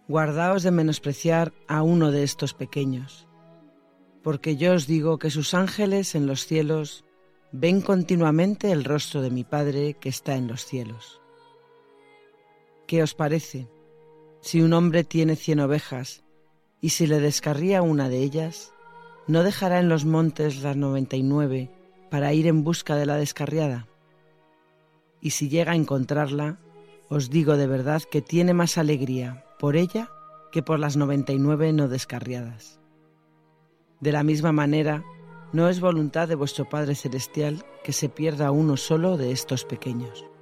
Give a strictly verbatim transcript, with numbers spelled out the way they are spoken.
guardaos de menospreciar a uno de estos pequeños, porque yo os digo que sus ángeles en los cielos ven continuamente el rostro de mi Padre que está en los cielos. ¿Qué os parece? Si un hombre tiene cien ovejas y si le descarría una de ellas, ¿no dejará en los montes las noventa y nueve para ir en busca de la descarriada? Y si llega a encontrarla, os digo de verdad que tiene más alegría por ella que por las noventa y nueve no descarriadas. De la misma manera, no es voluntad de vuestro Padre Celestial que se pierda uno solo de estos pequeños.